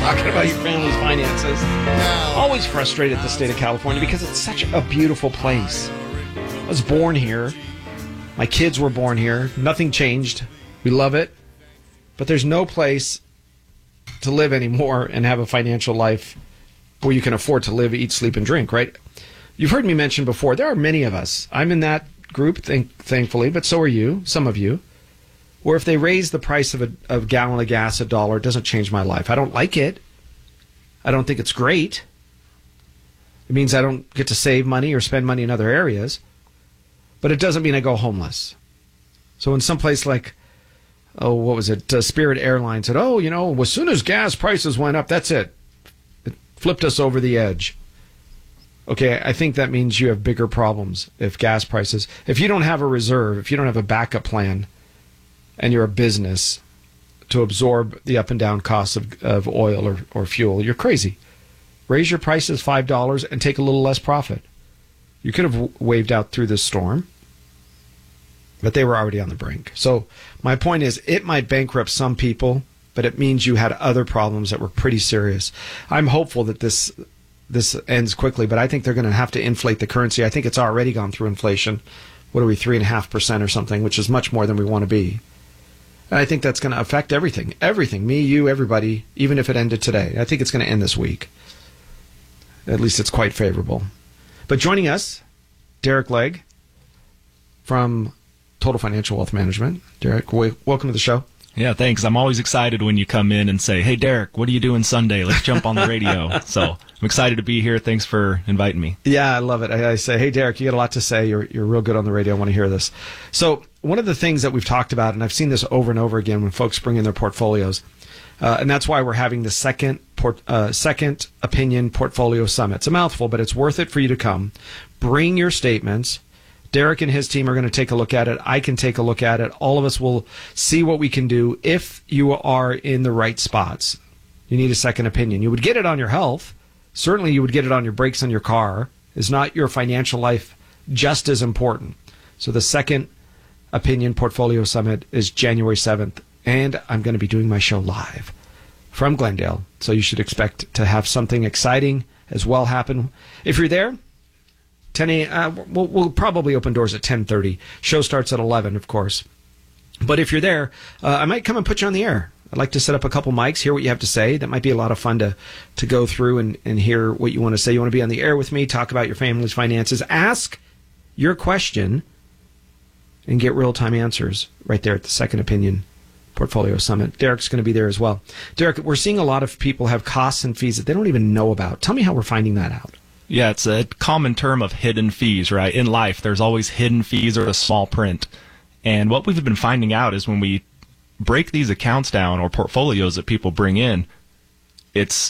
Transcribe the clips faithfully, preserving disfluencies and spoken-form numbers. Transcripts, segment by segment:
talking about your family's finances. Always frustrated at the state of California because it's such a beautiful place. I was born here. My kids were born here. Nothing changed. We love it. But there's no place to live anymore and have a financial life where you can afford to live, eat, sleep, and drink, right? You've heard me mention before, there are many of us. I'm in that group, th- thankfully, but so are you, some of you, where if they raise the price of a, of a gallon of gas a dollar, it doesn't change my life. I don't like it. I don't think it's great. It means I don't get to save money or spend money in other areas. But it doesn't mean I go homeless. So in some place like, oh, what was it? Uh, Spirit Airlines said, oh, you know, as soon as gas prices went up, that's it. It flipped us over the edge. Okay, I think that means you have bigger problems if gas prices, if you don't have a reserve, if you don't have a backup plan, and you're a business to absorb the up and down costs of, of oil or, or fuel, you're crazy. Raise your prices five dollars and take a little less profit. You could have waved out through this storm, but they were already on the brink. So my point is, it might bankrupt some people, but it means you had other problems that were pretty serious. I'm hopeful that this this ends quickly, but I think they're going to have to inflate the currency. I think it's already gone through inflation. What are we, three and a half percent or something, which is much more than we want to be. And I think that's going to affect everything. Everything. Me, you, everybody, even if it ended today. I think it's going to end this week. At least it's quite favorable. But joining us, Derek Legg from Total Financial Wealth Management. Derek, w- welcome to the show. Yeah, thanks. I'm always excited when you come in and say, hey, Derek, what are you doing Sunday? Let's jump on the radio. So I'm excited to be here. Thanks for inviting me. Yeah, I love it. I, I say, hey, Derek, you got a lot to say. You're you're real good on the radio. I want to hear this. So one of the things that we've talked about, and I've seen this over and over again when folks bring in their portfolios, uh, and that's why we're having the second port, uh, second opinion portfolio summit. It's a mouthful, but it's worth it for you to come. Bring your statements. Derek and his team are going to take a look at it. I can take a look at it. All of us will see what we can do if you are in the right spots. You need a second opinion. You would get it on your health. Certainly you would get it on your brakes on your car. Is not your financial life just as important? So the second opinion portfolio summit is January seventh, and I'm going to be doing my show live from Glendale. So you should expect to have something exciting as well happen. If you're there, ten a.m. Uh, we'll, we'll probably open doors at ten thirty. Show starts at eleven, of course. But if you're there, uh, I might come and put you on the air. I'd like to set up a couple mics, hear what you have to say. That might be a lot of fun to, to go through and, and hear what you want to say. You want to be on the air with me, talk about your family's finances, ask your question, and get real-time answers right there at the Second Opinion Portfolio Summit. Derek's going to be there as well. Derek, we're seeing a lot of people have costs and fees that they don't even know about. Tell me how we're finding that out. Yeah, it's a common term of hidden fees, right? In life, there's always hidden fees or a small print. And what we've been finding out is when we break these accounts down or portfolios that people bring in, it's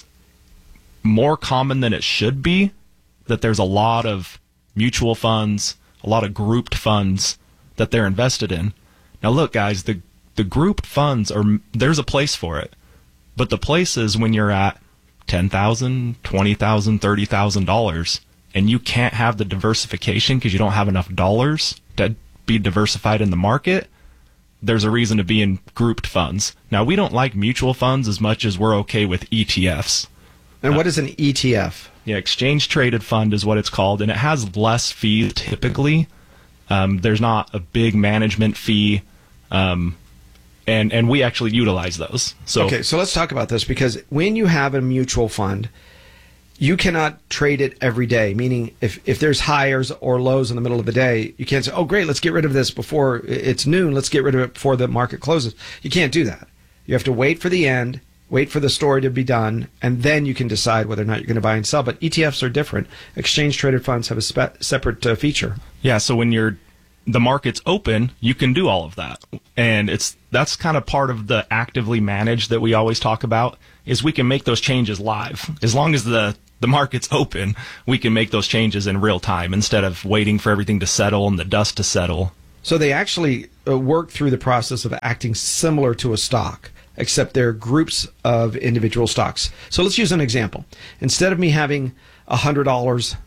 more common than it should be that there's a lot of mutual funds, a lot of grouped funds that they're invested in. Now, look, guys, the the grouped funds, are there's a place for it. But the place is when you're at ten thousand dollars, twenty thousand dollars, thirty thousand dollars, and you can't have the diversification because you don't have enough dollars to be diversified in the market, there's a reason to be in grouped funds. Now, we don't like mutual funds as much as we're okay with E T Fs. And what is an E T F? Yeah, exchange traded fund is what it's called, and it has less fees typically. Um, there's not a big management fee, um, and and we actually utilize those. So okay, so let's talk about this, because when you have a mutual fund, you cannot trade it every day, meaning if, if there's highs or lows in the middle of the day, you can't say, oh, great, let's get rid of this before it's noon. Let's get rid of it before the market closes. You can't do that. You have to wait for the end, wait for the story to be done, and then you can decide whether or not you're going to buy and sell. But E T Fs are different. Exchange-traded funds have a spe- separate uh, feature. Yeah, so when you're the market's open, you can do all of that. And it's that's kind of part of the actively managed that we always talk about, is we can make those changes live. As long as the the market's open, we can make those changes in real time instead of waiting for everything to settle and the dust to settle. So they actually uh, work through the process of acting similar to a stock, except they're groups of individual stocks. So let's use an example. Instead of me having one hundred dollars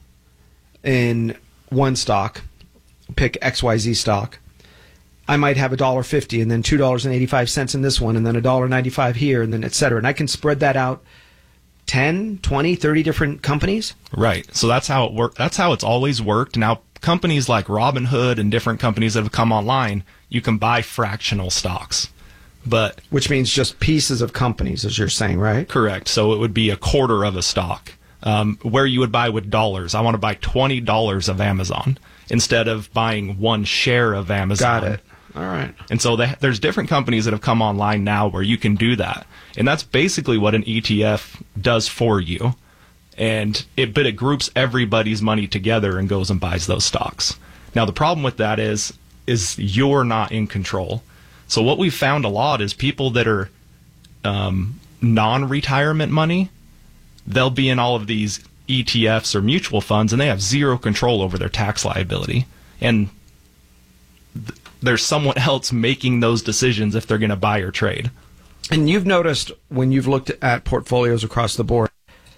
in one stock, pick X Y Z stock, I might have one dollar fifty and then two dollars and eighty-five cents in this one, and then one dollar ninety-five here, and then et cetera. And I can spread that out ten, twenty, thirty different companies? Right. So that's how it work. That's how it's always worked. Now, companies like Robinhood and different companies that have come online, you can buy fractional stocks. But which means just pieces of companies, as you're saying, right? Correct. So it would be a quarter of a stock. Um, where you would buy with dollars. I want to buy twenty dollars of Amazon instead of buying one share of Amazon. Got it. All right. And so they, there's different companies that have come online now where you can do that. And that's basically what an E T F does for you. And it, but it groups everybody's money together and goes and buys those stocks. Now, the problem with that is, is you're not in control. So what we've found a lot is people that are um, non-retirement money, they'll be in all of these E T Fs or mutual funds, and they have zero control over their tax liability. And th- there's someone else making those decisions if they're going to buy or trade. And you've noticed when you've looked at portfolios across the board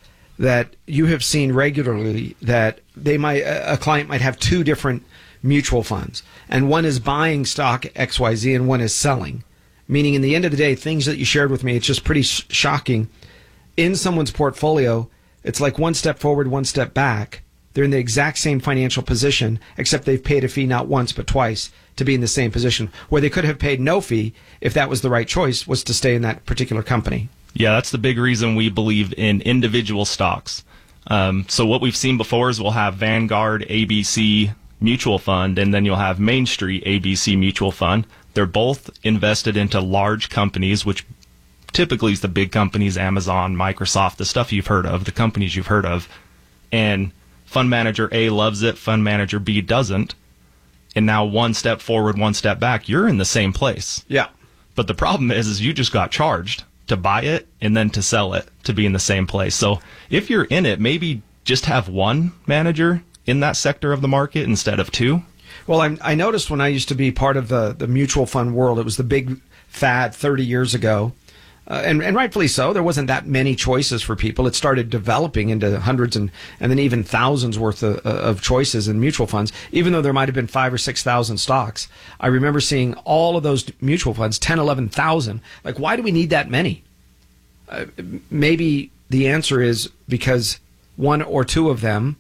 that you have seen regularly that they might a client might have two different mutual funds, and one is buying stock X Y Z and one is selling. Meaning, in the end of the day, things that you shared with me, it's just pretty sh- shocking. In someone's portfolio, it's like one step forward, one step back. They're in the exact same financial position, except they've paid a fee not once but twice to be in the same position, where they could have paid no fee if that was the right choice, was to stay in that particular company. Yeah, that's the big reason we believe in individual stocks. Um, so what we've seen before is we'll have Vanguard A B C Mutual Fund, and then you'll have Main Street A B C Mutual Fund. They're both invested into large companies, which typically is the big companies, Amazon, Microsoft, the stuff you've heard of, the companies you've heard of. And fund manager A loves it, fund manager B doesn't. And now one step forward, one step back, you're in the same place. Yeah. But the problem is, is you just got charged to buy it and then to sell it to be in the same place. So if you're in it, maybe just have one manager in that sector of the market instead of two. Well, I, I noticed when I used to be part of the, the mutual fund world, it was the big fad thirty years ago. Uh, and, and rightfully so. There wasn't that many choices for people. It started developing into hundreds and, and then even thousands worth of, of choices in mutual funds, even though there might have been five or six thousand stocks. I remember seeing all of those mutual funds, ten, eleven thousand. Like, why do we need that many? Uh, maybe the answer is because one or two of them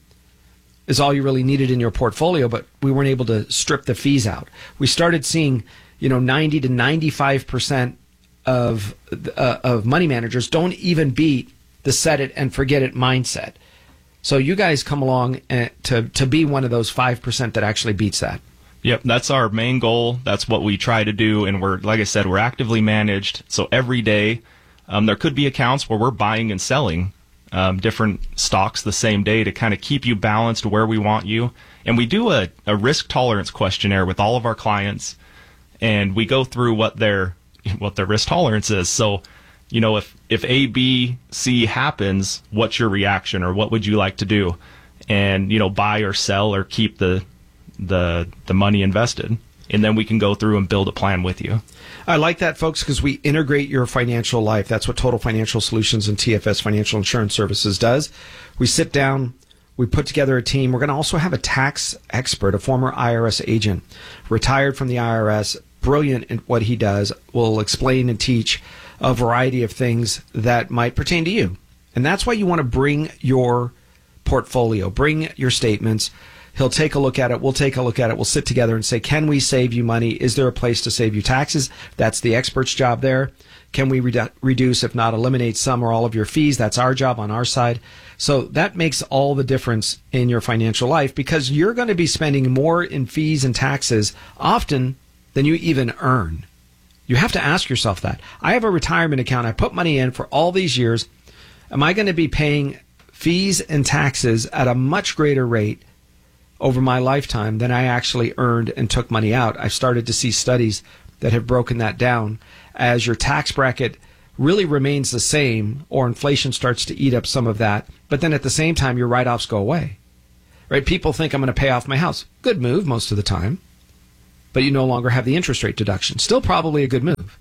is all you really needed in your portfolio, but we weren't able to strip the fees out. We started seeing, you know, ninety to ninety-five percent of uh, of money managers don't even beat the set it and forget it mindset. So you guys come along to to be one of those five percent that actually beats that. Yep, that's our main goal. That's what we try to do, and we're, like I said, we're actively managed. So every day, um, there could be accounts where we're buying and selling um, different stocks the same day to kind of keep you balanced where we want you. And we do a, a risk tolerance questionnaire with all of our clients, and we go through what their what their risk tolerance is. So, you know, if, if A, B, C happens, what's your reaction, or what would you like to do? And, you know, buy or sell or keep the the the money invested. And then we can go through and build a plan with you. I like that, folks, because we integrate your financial life. That's what Total Financial Solutions and T F S Financial Insurance Services does. We sit down, we put together a team. We're going to also have a tax expert, a former I R S agent, retired from the I R S, brilliant in what he does, will explain and teach a variety of things that might pertain to you. And that's why you want to bring your portfolio, bring your statements. He'll take a look at it. We'll take a look at it. We'll sit together and say, can we save you money? Is there a place to save you taxes? That's the expert's job there. Can we redu- reduce, if not eliminate, some or all of your fees? That's our job on our side. So that makes all the difference in your financial life, because you're going to be spending more in fees and taxes often than you even earn. You have to ask yourself that. I have a retirement account. I put money in for all these years. Am I going to be paying fees and taxes at a much greater rate over my lifetime than I actually earned and took money out? I've started to see studies that have broken that down. As your tax bracket really remains the same, or inflation starts to eat up some of that, but then at the same time your write-offs go away. Right? People think I'm going to pay off my house. Good move most of the time. But you no longer have the interest rate deduction. Still probably a good move.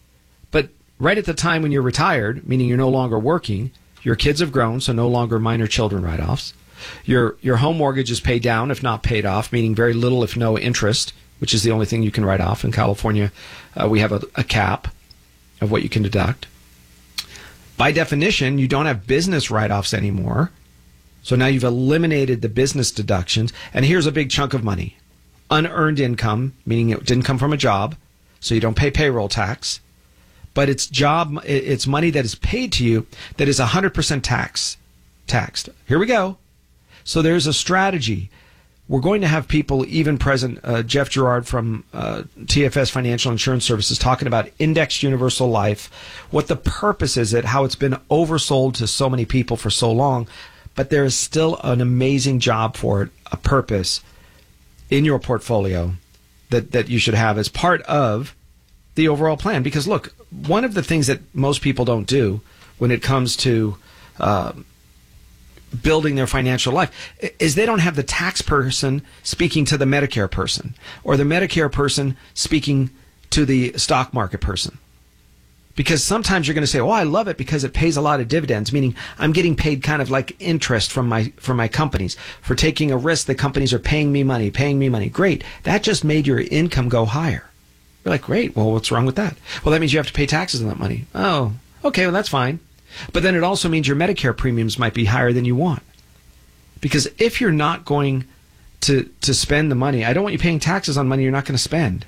But right at the time when you're retired, meaning you're no longer working, your kids have grown, so no longer minor children write-offs. Your your home mortgage is paid down, if not paid off, meaning very little, if no interest, which is the only thing you can write off. In California, uh, we have a, a cap of what you can deduct. By definition, you don't have business write-offs anymore. So now you've eliminated the business deductions. And here's a big chunk of money. Unearned income, meaning it didn't come from a job, so you don't pay payroll tax. But it's job, it's money that is paid to you that is one hundred percent tax, taxed. Here we go. So there's a strategy. We're going to have people, even present, uh, Jeff Gerard from uh, T F S Financial Insurance Services, talking about indexed universal life, what the purpose is, it, how it's been oversold to so many people for so long. But there is still an amazing job for it, a purpose in your portfolio that, that you should have as part of the overall plan. Because look, one of the things that most people don't do when it comes to uh, building their financial life is they don't have the tax person speaking to the Medicare person, or the Medicare person speaking to the stock market person. Because sometimes you're going to say, oh, I love it because it pays a lot of dividends, meaning I'm getting paid kind of like interest from my from my companies. For taking a risk, the companies are paying me money, paying me money. Great. That just made your income go higher. You're like, great. Well, what's wrong with that? Well, that means you have to pay taxes on that money. Oh, okay. Well, that's fine. But then it also means your Medicare premiums might be higher than you want. Because if you're not going to, to spend the money, I don't want you paying taxes on money you're not going to spend.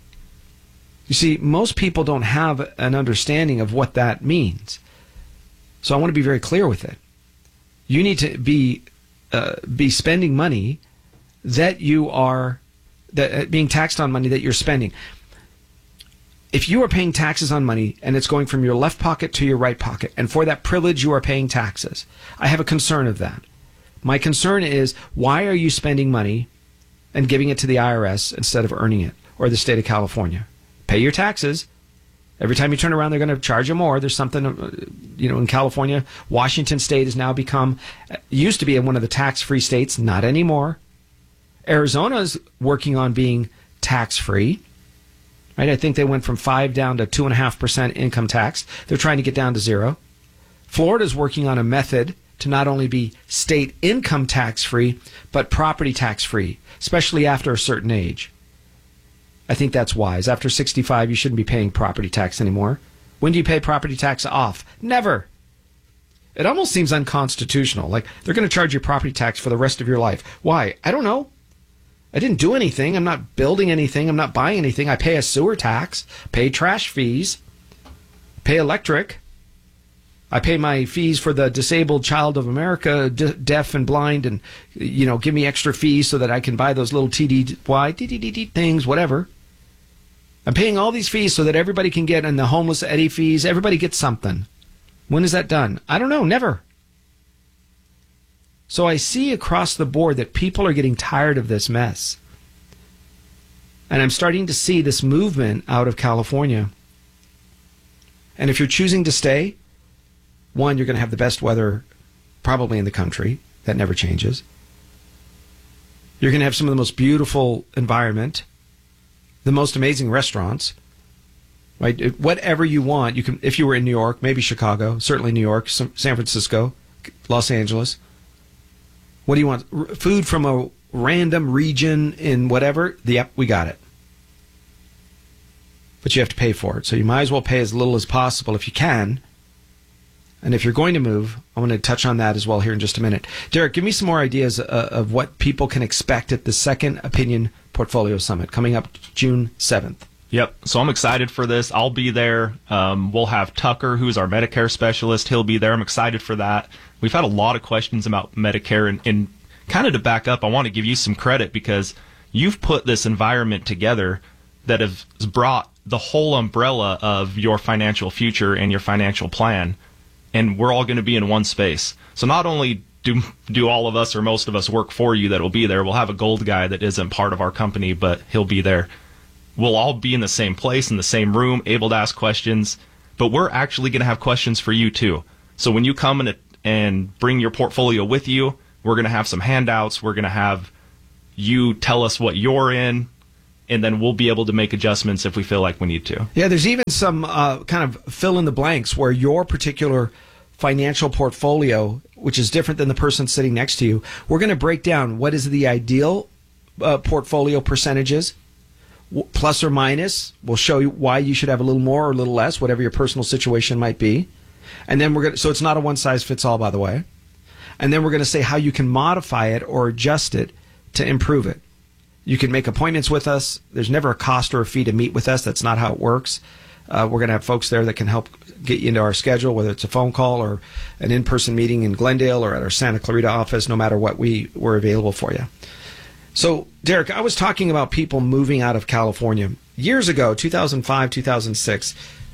You see, most people don't have an understanding of what that means. So I want to be very clear with it. You need to be uh, be spending money that you are that uh, being taxed on money that you're spending. If you are paying taxes on money and it's going from your left pocket to your right pocket, and for that privilege you are paying taxes, I have a concern of that. My concern is, why are you spending money and giving it to the I R S instead of earning it, or the state of California? Pay your taxes. Every time you turn around, they're going to charge you more. There's something, you know, in California, Washington State has now become, used to be one of the tax-free states, not anymore. Arizona's working on being tax-free. Right? I think they went from five down to two and a half percent income tax. They're trying to get down to zero. Florida's working on a method to not only be state income tax-free, but property tax-free, especially after a certain age. I think that's wise. After sixty-five, you shouldn't be paying property tax anymore. When do you pay property tax off? Never. It almost seems unconstitutional. Like, they're going to charge you property tax for the rest of your life. Why? I don't know. I didn't do anything. I'm not building anything. I'm not buying anything. I pay a sewer tax, pay trash fees, pay electric. I pay my fees for the Disabled Child of America, d- deaf and blind, and, you know, give me extra fees so that I can buy those little T D Y, D D D D things, whatever. I'm paying all these fees so that everybody can get, and the homeless Eddie fees, everybody gets something. When is that done? I don't know, never. So I see across the board that people are getting tired of this mess. And I'm starting to see this movement out of California. And if you're choosing to stay, one, you're going to have the best weather probably in the country. That never changes. You're going to have some of the most beautiful environment, the most amazing restaurants, right? Whatever you want, you can. If you were in New York, maybe Chicago, certainly New York, San Francisco, Los Angeles. What do you want? Food from a random region in whatever? Yep, we got it. But you have to pay for it. So you might as well pay as little as possible if you can. And if you're going to move, I'm going to touch on that as well here in just a minute. Derek, give me some more ideas uh, of what people can expect at the Second Opinion Portfolio Summit coming up June seventh. Yep. So I'm excited for this. I'll be there. Um, we'll have Tucker, who's our Medicare specialist. He'll be there. I'm excited for that. We've had a lot of questions about Medicare. And, and kind of to back up, I want to give you some credit because you've put this environment together that has brought the whole umbrella of your financial future and your financial plan. And we're all going to be in one space. So not only do do all of us or most of us work for you that will be there, we'll have a gold guy that isn't part of our company, but he'll be there. We'll all be in the same place, in the same room, able to ask questions. But we're actually going to have questions for you, too. So when you come and, and bring your portfolio with you, we're going to have some handouts. We're going to have you tell us what you're in. And then we'll be able to make adjustments if we feel like we need to. Yeah, there's even some uh, kind of fill in the blanks where your particular financial portfolio, which is different than the person sitting next to you, we're going to break down what is the ideal uh, portfolio percentages, w- plus or minus. We'll show you why you should have a little more or a little less, whatever your personal situation might be. And then we're going to, so it's not a one size fits all, by the way. And then we're going to say how you can modify it or adjust it to improve it. You can make appointments with us. There's never a cost or a fee to meet with us. That's not how it works. Uh, we're going to have folks there that can help get you into our schedule, whether it's a phone call or an in-person meeting in Glendale or at our Santa Clarita office, no matter what, we, we're available for you. So, Derek, I was talking about people moving out of California. Years ago, two thousand five, two thousand six,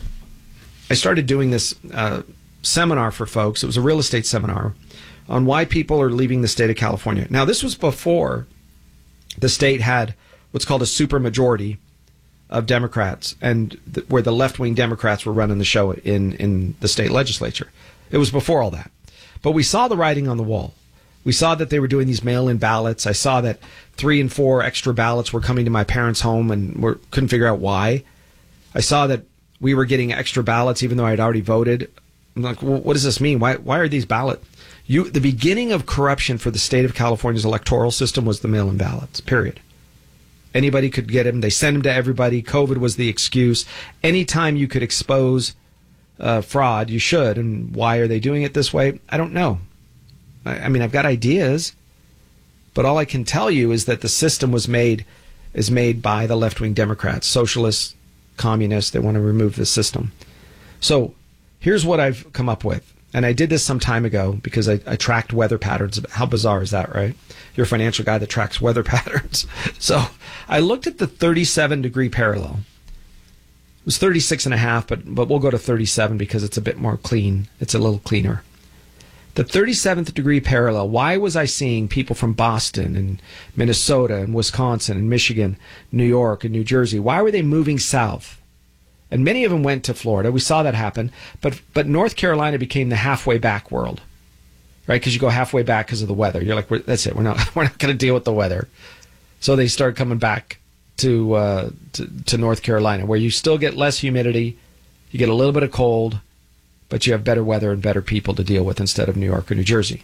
I started doing this uh, seminar for folks. It was a real estate seminar on why people are leaving the state of California. Now, this was before the state had what's called a supermajority of Democrats, and th- where the left-wing Democrats were running the show in, in the state legislature. It was before all that. But we saw the writing on the wall. We saw that they were doing these mail-in ballots. I saw that three and four extra ballots were coming to my parents' home and we couldn't figure out why. I saw that we were getting extra ballots even though I had already voted. I'm like, well, what does this mean? Why why are these ballots? You, the beginning of corruption for the state of California's electoral system was the mail-in ballots, period. Anybody could get them. They sent them to everybody. COVID was the excuse. Anytime you could expose uh, fraud, you should. And why are they doing it this way? I don't know. I, I mean, I've got ideas, but all I can tell you is that the system was made is made by the left-wing Democrats, socialists, communists. They want to remove the system. So here's what I've come up with. And I did this some time ago because I, I tracked weather patterns. How bizarre is that, right? You're a financial guy that tracks weather patterns. So I looked at the thirty-seven degree parallel. It was thirty-six and a half, but, but we'll go to thirty-seven because it's a bit more clean. It's a little cleaner. The thirty-seventh degree parallel, why was I seeing people from Boston and Minnesota and Wisconsin and Michigan, New York and New Jersey? Why were they moving south? And many of them went to Florida. We saw that happen. But but North Carolina became the halfway back world, right? Because you go halfway back because of the weather. You're like, we're, that's it. We're not we're not going to deal with the weather. So they started coming back to, uh, to to North Carolina, where you still get less humidity, you get a little bit of cold, but you have better weather and better people to deal with instead of New York or New Jersey.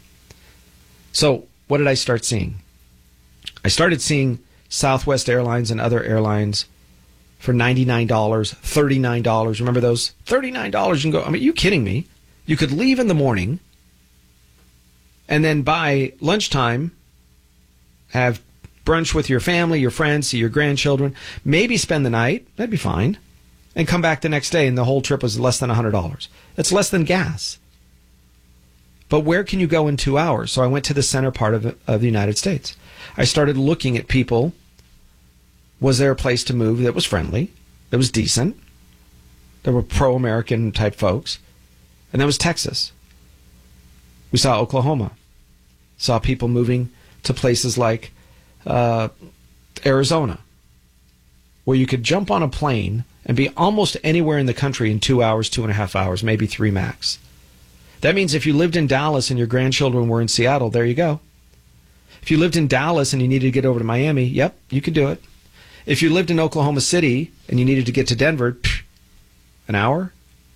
So what did I start seeing? I started seeing Southwest Airlines and other airlines for ninety-nine dollars, thirty-nine dollars. Remember those? thirty-nine dollars you can go. I mean, are you kidding me? You could leave in the morning and then by lunchtime have brunch with your family, your friends, see your grandchildren, maybe spend the night. That'd be fine. And come back the next day and the whole trip was less than one hundred dollars. It's less than gas. But where can you go in two hours? So I went to the center part of, of the United States. I started looking at people. Was there a place to move that was friendly, that was decent? There were pro-American type folks. And that was Texas. We saw Oklahoma. Saw people moving to places like uh, Arizona, where you could jump on a plane and be almost anywhere in the country in two hours, two and a half hours, maybe three max. That means if you lived in Dallas and your grandchildren were in Seattle, there you go. If you lived in Dallas and you needed to get over to Miami, yep, you could do it. If you lived in Oklahoma City and you needed to get to Denver, psh, an hour?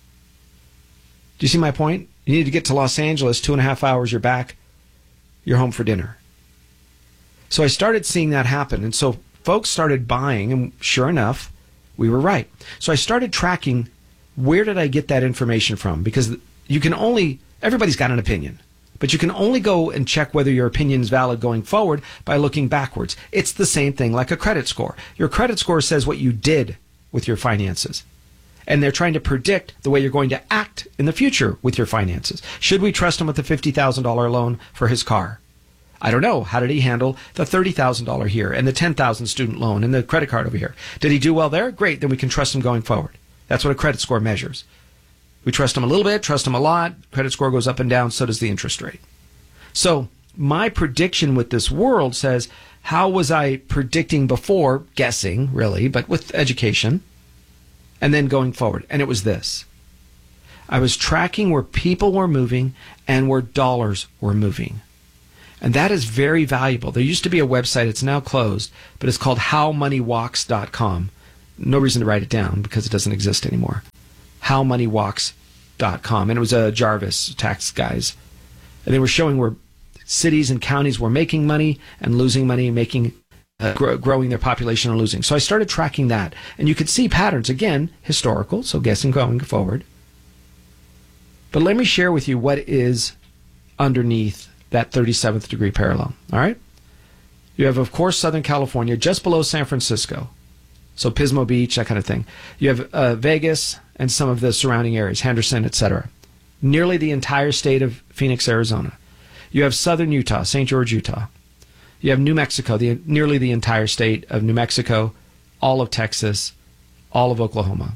Do you see my point? You need to get to Los Angeles, two and a half hours, you're back, you're home for dinner. So I started seeing that happen. And so folks started buying, and sure enough, we were right. So I started tracking, where did I get that information from? Because you can only, everybody's got an opinion. But you can only go and check whether your opinion is valid going forward by looking backwards. It's the same thing like a credit score. Your credit score says what you did with your finances. And they're trying to predict the way you're going to act in the future with your finances. Should we trust him with the fifty thousand dollars loan for his car? I don't know. How did he handle the thirty thousand dollars here and the ten thousand dollars student loan and the credit card over here? Did he do well there? Great. Then we can trust him going forward. That's what a credit score measures. We trust them a little bit, trust them a lot. Credit score goes up and down, so does the interest rate. So my prediction with this world says, how was I predicting before, guessing really, but with education, and then going forward? And it was this. I was tracking where people were moving and where dollars were moving. And that is very valuable. There used to be a website, it's now closed, but it's called how money walks dot com. No reason to write it down because it doesn't exist anymore. how money walks dot com. And it was a Jarvis, tax guys. And they were showing where cities and counties were making money and losing money, making uh, gr- growing their population and losing. So I started tracking that. And you could see patterns, again, historical, so guessing going forward. But let me share with you what is underneath that thirty-seventh degree parallel. All right? You have, of course, Southern California, just below San Francisco. So Pismo Beach, that kind of thing. You have uh, Vegas and some of the surrounding areas, Henderson, et cetera. Nearly the entire state of Phoenix, Arizona. You have southern Utah, Saint George, Utah. You have New Mexico, the, nearly the entire state of New Mexico, all of Texas, all of Oklahoma.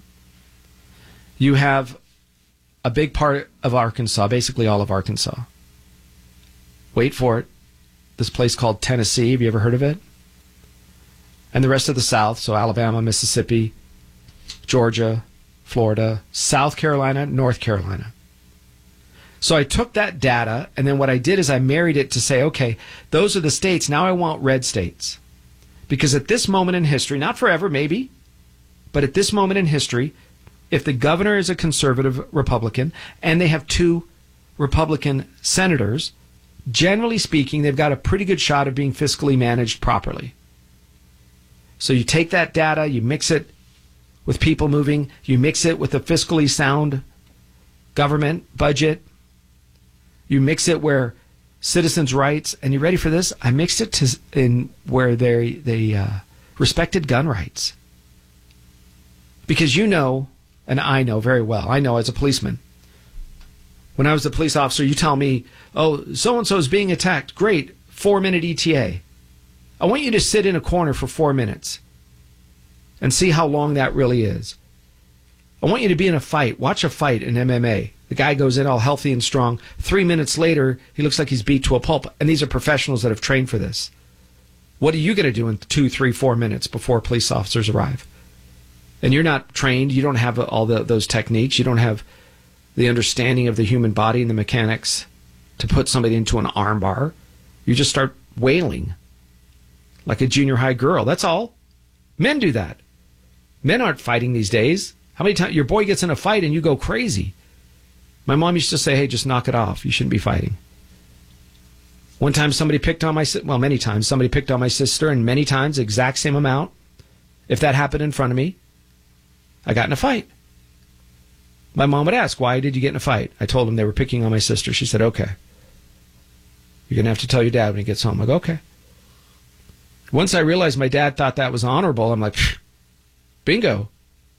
You have a big part of Arkansas, basically all of Arkansas. Wait for it. This place called Tennessee. Have you ever heard of it? And the rest of the South, so Alabama, Mississippi, Georgia, Florida, South Carolina, North Carolina. So I took that data, and then what I did is I married it to say, okay, those are the states. Now I want red states. Because at this moment in history, not forever, maybe, but at this moment in history, if the governor is a conservative Republican and they have two Republican senators, generally speaking, they've got a pretty good shot of being fiscally managed properly. So you take that data, you mix it with people moving, you mix it with a fiscally sound government budget, you mix it where citizens' rights, and you ready for this? I mixed it to in where they they uh, respected gun rights. Because you know, and I know very well, I know as a policeman, when I was a police officer, you tell me, oh, so-and-so is being attacked. Great, four-minute E T A. I want you to sit in a corner for four minutes and see how long that really is. I want you to be in a fight. Watch a fight in M M A. The guy goes in all healthy and strong. Three minutes later, he looks like he's beat to a pulp. And these are professionals that have trained for this. What are you going to do in two, three, four minutes before police officers arrive? And you're not trained. You don't have all the, those techniques. You don't have the understanding of the human body and the mechanics to put somebody into an arm bar. You just start wailing like a junior high girl. That's all. Men do that. Men aren't fighting these days. How many times your boy gets in a fight and you go crazy? My mom used to say, hey, just knock it off. You shouldn't be fighting. One time somebody picked on my sister. Well, many times somebody picked on my sister, and many times, exact same amount. If that happened in front of me, I got in a fight. My mom would ask, why did you get in a fight? I told them they were picking on my sister. She said, okay. You're going to have to tell your dad when he gets home. I go, okay. Once I realized my dad thought that was honorable, I'm like, bingo.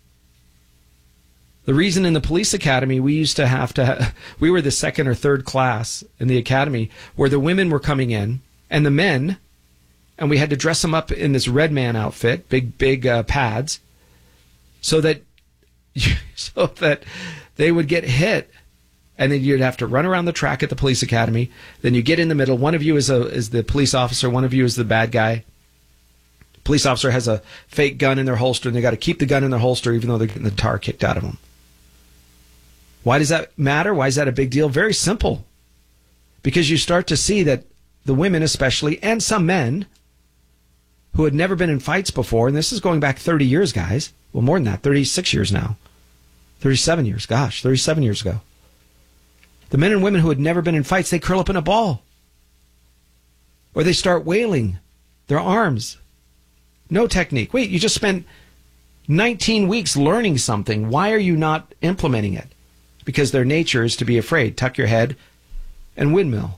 The reason in the police academy we used to have to, ha- we were the second or third class in the academy where the women were coming in and the men, and we had to dress them up in this red man outfit, big, big uh, pads, so that, so that they would get hit. And then you'd have to run around the track at the police academy. Then you get in the middle. One of you is a is the police officer. One of you is the bad guy. Police officer has a fake gun in their holster, and they got to keep the gun in their holster even though they're getting the tar kicked out of them. Why does that matter? Why is that a big deal? Very simple. Because you start to see that the women especially, and some men who had never been in fights before, and this is going back thirty years, guys. Well, more than that, thirty-six years now. thirty-seven years. Gosh, thirty-seven years ago. The men and women who had never been in fights, they curl up in a ball. Or they start wailing their arms. No technique. Wait, you just spent nineteen weeks learning something. Why are you not implementing it? Because their nature is to be afraid. Tuck your head and windmill.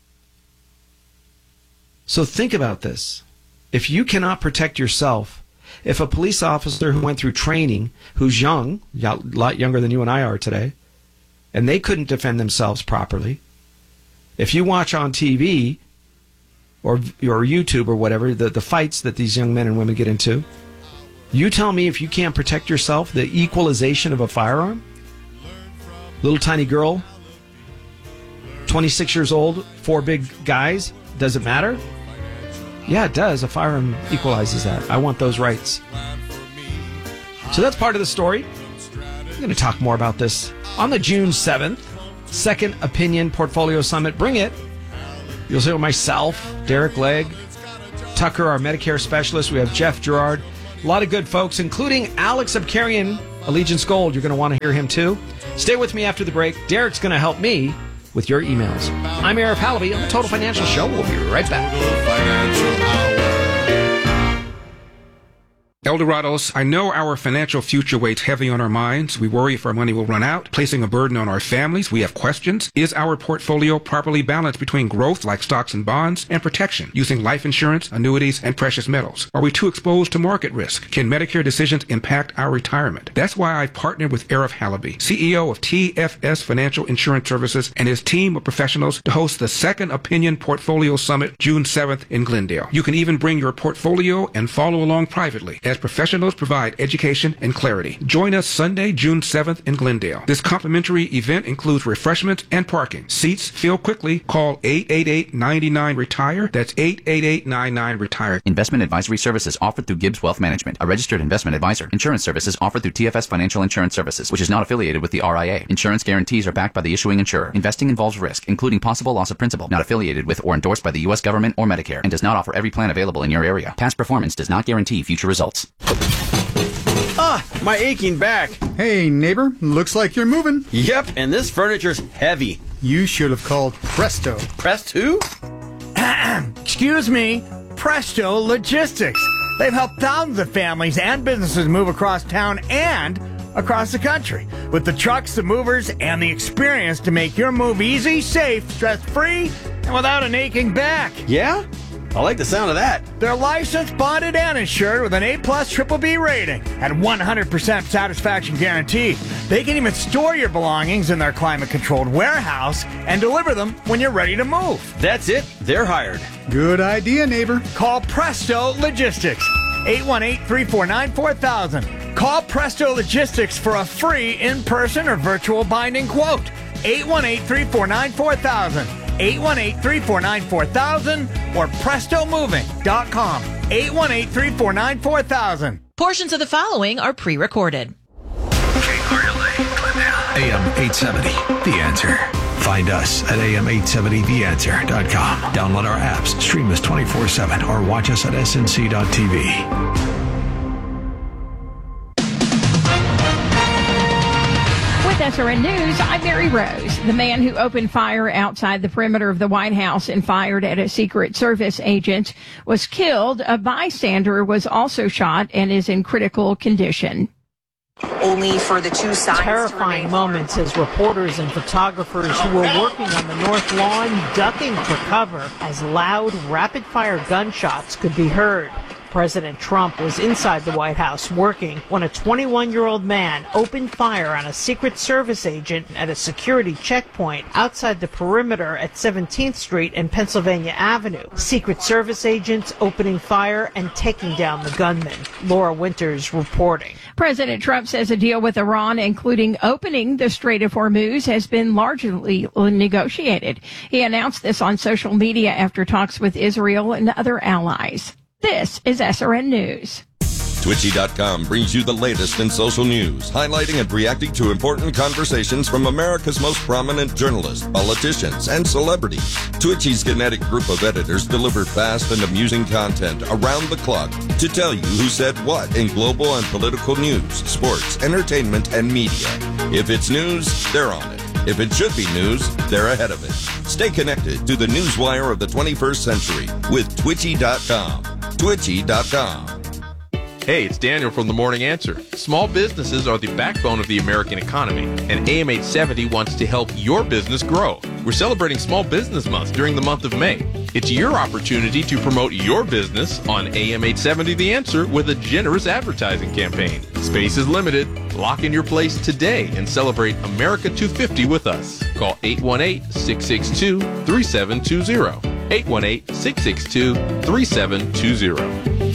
So think about this. If you cannot protect yourself, if a police officer who went through training, who's young, a lot younger than you and I are today, and they couldn't defend themselves properly, if you watch on T V or, or YouTube or whatever, the, the fights that these young men and women get into, you tell me if you can't protect yourself, the equalization of a firearm, little tiny girl, twenty-six years old, four big guys, does it matter? Yeah, it does. A firearm equalizes that. I want those rights. So that's part of the story. I'm going to talk more about this on the June seventh, Second Opinion Portfolio Summit. Bring it. You'll see myself, Derek Legg, Tucker, our Medicare specialist. We have Jeff Gerard. A lot of good folks, including Alex Abkarian, Allegiance Gold. You're going to want to hear him, too. Stay with me after the break. Derek's going to help me with your emails. I'm Eric Pallaby on the Total Financial Show. We'll be right back. Eldorados, I know our financial future weighs heavy on our minds. We worry if our money will run out, placing a burden on our families. We have questions. Is our portfolio properly balanced between growth, like stocks and bonds, and protection, using life insurance, annuities, and precious metals? Are we too exposed to market risk? Can Medicare decisions impact our retirement? That's why I've partnered with Arif Halaby, C E O of T F S Financial Insurance Services, and his team of professionals to host the Second Opinion Portfolio Summit June seventh in Glendale. You can even bring your portfolio and follow along privately, as professionals provide education and clarity. Join us Sunday, June seventh in Glendale. This complimentary event includes refreshments and parking. Seats fill quickly. Call eight eight eight, nine nine, retire. That's eight eight eight, nine nine, retire. Investment advisory services offered through Gibbs Wealth Management, a registered investment advisor. Insurance services offered through T F S Financial Insurance Services, which is not affiliated with the R I A. Insurance guarantees are backed by the issuing insurer. Investing involves risk, including possible loss of principal. Not affiliated with or endorsed by the U S government or Medicare, and does not offer every plan available in your area. Past performance does not guarantee future results. Ah, my aching back. Hey, neighbor, looks like you're moving. Yep, and this furniture's heavy. You should have called Presto. Presto? Excuse me, Presto Logistics. They've helped thousands of families and businesses move across town and across the country with the trucks, the movers, and the experience to make your move easy, safe, stress-free, and without an aching back. Yeah? I like the sound of that. They're licensed, bonded, and insured with an A-plus triple B rating and one hundred percent satisfaction guarantee. They can even store your belongings in their climate-controlled warehouse and deliver them when you're ready to move. That's it. They're hired. Good idea, neighbor. Call Presto Logistics. eight one eight, three four nine, four thousand. Call Presto Logistics for a free in-person or virtual binding quote. eight one eight, three four nine, four thousand. eight one eight, three four nine, four thousand or presto moving dot com. eight one eight, three four nine, four thousand. Portions of the following are pre-recorded. K R L A, Glendale. A M eight seventy, The Answer. Find us at A M eight seventy the answer dot com. Download our apps, stream us twenty-four seven, or watch us at S N C dot T V. With S R N News, I'm Mary Rose. The man who opened fire outside the perimeter of the White House and fired at a Secret Service agent was killed. A bystander was also shot and is in critical condition. Only for the two sides. Terrifying moments as reporters and photographers who were working on the North Lawn ducking for cover as loud, rapid-fire gunshots could be heard. President Trump was inside the White House working when a twenty-one-year-old man opened fire on a Secret Service agent at a security checkpoint outside the perimeter at seventeenth Street and Pennsylvania Avenue. Secret Service agents opening fire and taking down the gunman. Laura Winters reporting. President Trump says a deal with Iran, including opening the Strait of Hormuz, has been largely negotiated. He announced this on social media after talks with Israel and other allies. This is S R N News. Twitchy dot com brings you the latest in social news, highlighting and reacting to important conversations from America's most prominent journalists, politicians, and celebrities. Twitchy's kinetic group of editors deliver fast and amusing content around the clock to tell you who said what in global and political news, sports, entertainment, and media. If it's news, they're on it. If it should be news, they're ahead of it. Stay connected to the newswire of the twenty-first century with Twitchy dot com. Twitchy dot com. Hey, it's Daniel from The Morning Answer. Small businesses are the backbone of the American economy, and A M eight seventy wants to help your business grow. We're celebrating Small Business Month during the month of May. It's your opportunity to promote your business on A M eight seventy The Answer with a generous advertising campaign. Space is limited. Lock in your place today and celebrate America two fifty with us. Call eight one eight, six six two, three seven two zero. eight one eight, six six two, three seven two zero.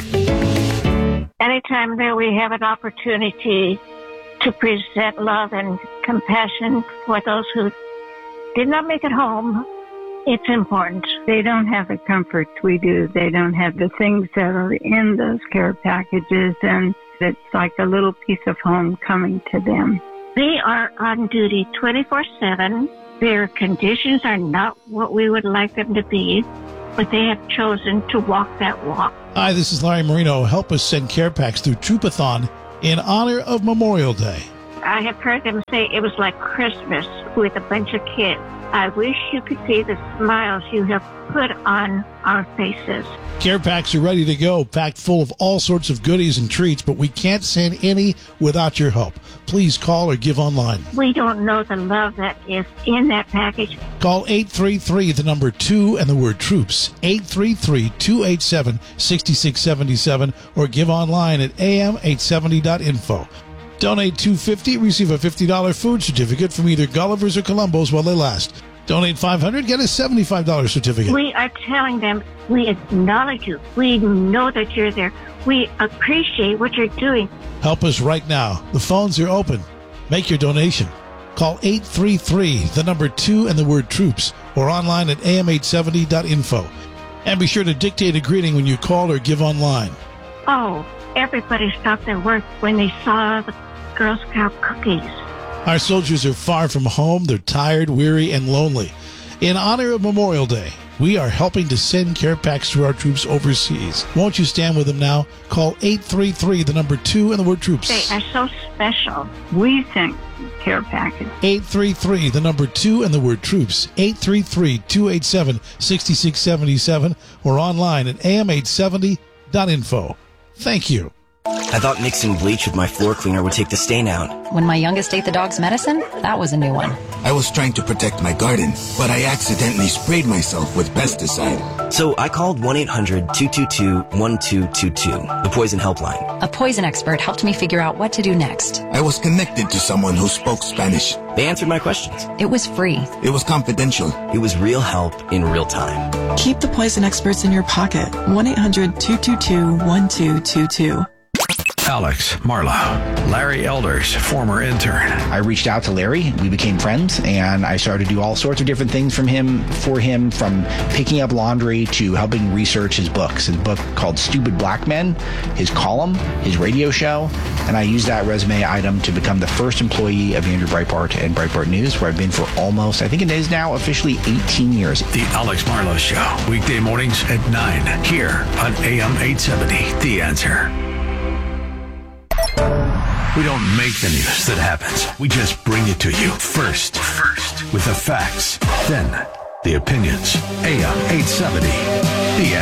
Anytime that we have an opportunity to present love and compassion for those who did not make it home, it's important. They don't have the comforts we do. They don't have the things that are in those care packages, and it's like a little piece of home coming to them. They are on duty twenty-four seven. Their conditions are not what we would like them to be, but they have chosen to walk that walk. Hi, this is Larry Marino. Help us send care packs through Troopathon in honor of Memorial Day. I have heard them say it was like Christmas with a bunch of kids. I wish you could see the smiles you have put on our faces. Care packs are ready to go, packed full of all sorts of goodies and treats, but we can't send any without your help. Please call or give online. We don't know the love that is in that package. Call eight three three, the number two, and the word troops, eight three three, two eight seven, six six seven seven, or give online at a m eight seventy dot info. Donate two hundred fifty dollars, receive a fifty dollars food certificate from either Gulliver's or Columbo's while they last. Donate five hundred dollars, get a seventy-five dollars certificate. We are telling them we acknowledge you. We know that you're there. We appreciate what you're doing. Help us right now. The phones are open. Make your donation. Call eight three three, the number two, and the word troops, or online at a m eight seventy dot info. And be sure to dictate a greeting when you call or give online. Oh, everybody stopped their work when they saw the Girl Scout cookies. Our soldiers are far from home. They're tired, weary, and lonely. In honor of Memorial Day, we are helping to send care packs to our troops overseas. Won't you stand with them now? Call eight three three, the number two, and the word troops. They are so special. We sent care package. eight three three, the number two, and the word troops. eight three three, two eight seven, six six seven seven, or online at a m eight seventy dot info. Thank you. I thought mixing bleach with my floor cleaner would take the stain out. When my youngest ate the dog's medicine, that was a new one. I was trying to protect my garden, but I accidentally sprayed myself with pesticide. So I called one eight hundred, two two two, one two two two, the poison helpline. A poison expert helped me figure out what to do next. I was connected to someone who spoke Spanish. They answered my questions. It was free. It was confidential. It was real help in real time. Keep the poison experts in your pocket. one eight hundred, two two two, one two two two. Alex, Marla, Larry Elders, former intern. I reached out to Larry. We became friends, and I started to do all sorts of different things from him, for him, from picking up laundry to helping research his books. His book called Stupid Black Men, his column, his radio show, and I used that resume item to become the first employee of Andrew Breitbart and Breitbart News, where I've been for almost, I think it is now officially eighteen years. The Alex Marlowe Show, weekday mornings at nine, here on A M eight seventy, The Answer. We don't make the news that happens. We just bring it to you first. First. With the facts. Then the opinions. A M eight seventy. The